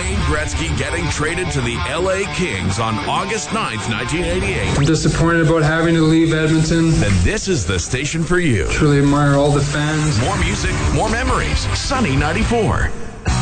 Wayne Gretzky getting traded to the LA Kings on August 9th, 1988, I'm disappointed about having to leave Edmonton. then this is the station for you. Truly admire all the fans. More music, more memories. Sunny 94.